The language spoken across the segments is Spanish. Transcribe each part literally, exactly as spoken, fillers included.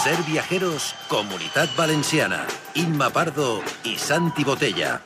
Ser Viajeros, Comunitat Valenciana. Inma Pardo y Santi Botella.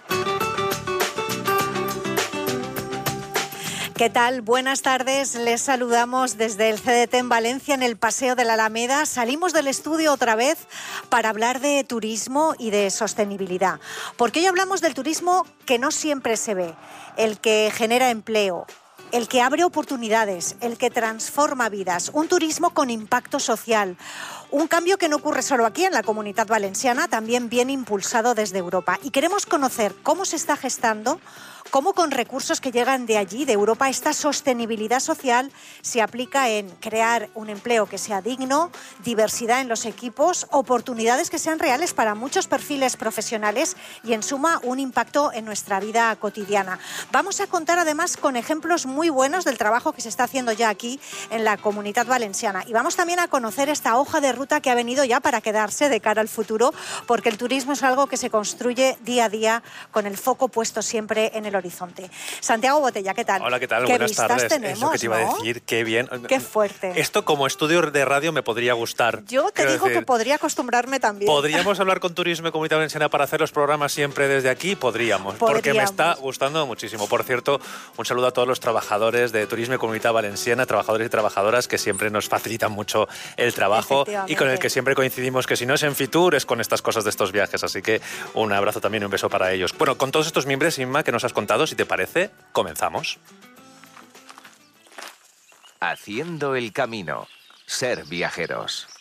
¿Qué tal? Buenas tardes. Les saludamos desde el C D T en Valencia, en el Paseo de la Alameda. Salimos del estudio otra vez para hablar de turismo y de sostenibilidad. Porque hoy hablamos del turismo que no siempre se ve, el que genera empleo, el que abre oportunidades, el que transforma vidas, un turismo con impacto social. Un cambio que no ocurre solo aquí en la Comunitat Valenciana, también bien impulsado desde Europa. Y queremos conocer cómo se está gestando, cómo con recursos que llegan de allí, de Europa, esta sostenibilidad social se aplica en crear un empleo que sea digno, diversidad en los equipos, oportunidades que sean reales para muchos perfiles profesionales y, en suma, un impacto en nuestra vida cotidiana. Vamos a contar además con ejemplos muy buenos del trabajo que se está haciendo ya aquí en la Comunitat Valenciana. Y vamos también a conocer esta hoja de ruta que ha venido ya para quedarse de cara al futuro, porque el turismo es algo que se construye día a día con el foco puesto siempre en el horizonte. Santiago Botella, ¿qué tal? Hola, ¿qué tal? ¿Qué Buenas vistas tardes. tenemos, Eso que te iba ¿no? a decir, qué bien. Qué fuerte. Esto como estudio de radio me podría gustar. Yo te Quiero digo decir, que podría acostumbrarme también. ¿podríamos hablar con Turismo y Comunidad Valenciana para hacer los programas siempre desde aquí? Podríamos, Podríamos. porque me está gustando muchísimo. Por cierto, un saludo a todos los trabajadores de Turismo y Comunidad Valenciana, trabajadores y trabajadoras que siempre nos facilitan mucho el trabajo y con el que siempre coincidimos que si no es en Fitur es con estas cosas de estos viajes. Así que un abrazo también y un beso para ellos. Bueno, con todos estos miembros, Inma, que nos has contado, si te parece, comenzamos. Haciendo el camino. Ser Viajeros.